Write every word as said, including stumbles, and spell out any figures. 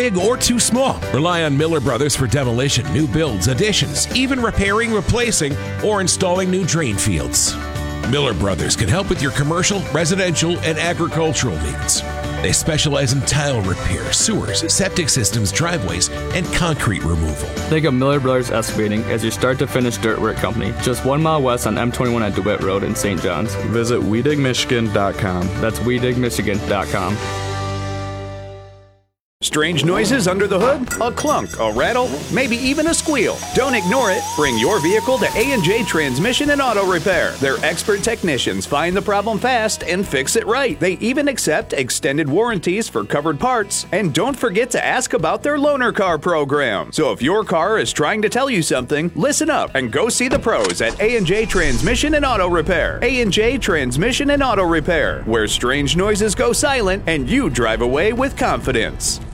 big or too small. Rely on Miller Brothers for demolition, new builds, additions, even repairing, replacing, or installing new drain fields. Miller Brothers can help with your commercial, residential, and agricultural needs. They specialize in tile repair, sewers, septic systems, driveways, and concrete removal. Think of Miller Brothers Excavating as your start-to-finish dirt work company, just one mile west on M twenty-one at DeWitt Road in Saint John's. Visit we dig michigan dot com. That's we dig michigan dot com. Strange noises under the hood? A clunk, a rattle, maybe even a squeal. Don't ignore it. Bring your vehicle to A and J Transmission and Auto Repair. Their expert technicians find the problem fast and fix it right. They even accept extended warranties for covered parts. And don't forget to ask about their loaner car program. So if your car is trying to tell you something, listen up and go see the pros at A and J Transmission and Auto Repair. A and J Transmission and Auto Repair, where strange noises go silent and you drive away with confidence.